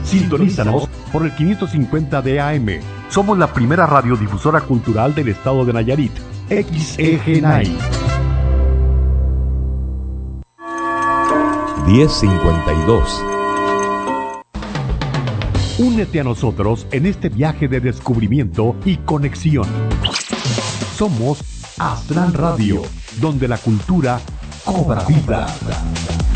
Sintonízanos por el 550 de AM. Somos la primera radiodifusora cultural del estado de Nayarit. XEGNAI. 1052. Únete a nosotros en este viaje de descubrimiento y conexión. Somos Astral Radio, donde la cultura cobra vida.